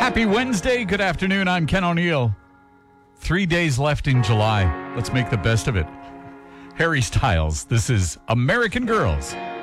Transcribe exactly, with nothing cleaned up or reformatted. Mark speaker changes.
Speaker 1: Happy Wednesday. Good afternoon. I'm Ken O'Neill. Three days left in July. Let's make the best of it. Harry Styles. This is American Girls.